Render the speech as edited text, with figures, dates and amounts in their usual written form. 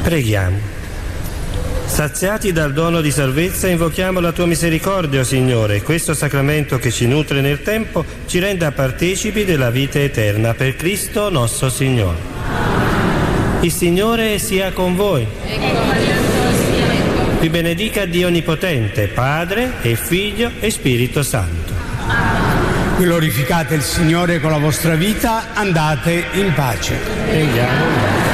Preghiamo. Saziati dal dono di salvezza, invochiamo la tua misericordia, o Signore. Questo sacramento che ci nutre nel tempo ci renda partecipi della vita eterna. Per Cristo nostro Signore. Il Signore sia con voi. Vi benedica Dio Onnipotente, Padre e Figlio e Spirito Santo. Glorificate il Signore con la vostra vita, andate in pace. Preghiamo.